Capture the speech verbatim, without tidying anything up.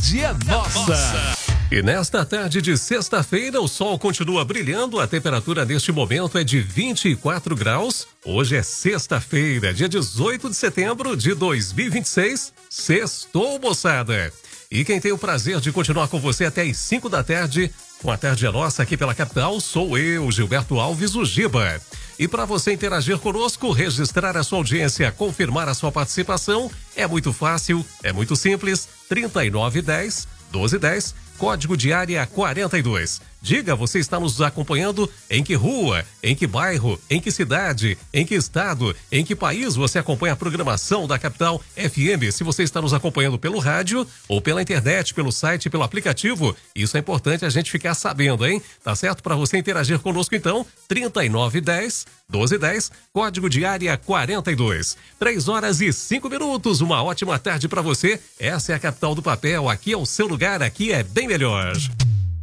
tarde é nossa. E nesta tarde de sexta-feira, o sol continua brilhando, a temperatura neste momento é de vinte e quatro graus. Hoje é sexta-feira, dia dezoito de setembro de dois mil e vinte e seis. Sextou, moçada. E quem tem o prazer de continuar com você até as cinco da tarde, com a Tarde é Nossa aqui pela capital, sou eu, Gilberto Alves, o Giba. E para você interagir conosco, registrar a sua audiência, confirmar a sua participação, é muito fácil, é muito simples. trinta e nove dez, doze dez, código de área quarenta e dois. Diga, você está nos acompanhando em que rua, em que bairro, em que cidade, em que estado, em que país você acompanha a programação da Capital F M. Se você está nos acompanhando pelo rádio ou pela internet, pelo site, pelo aplicativo, isso é importante a gente ficar sabendo, hein? Tá certo? Para você interagir conosco então, trinta e nove dez, doze dez, código de área quarenta e dois. três horas e cinco minutos, uma ótima tarde para você. Essa é a Capital do Papel, aqui é o seu lugar, aqui é bem melhor.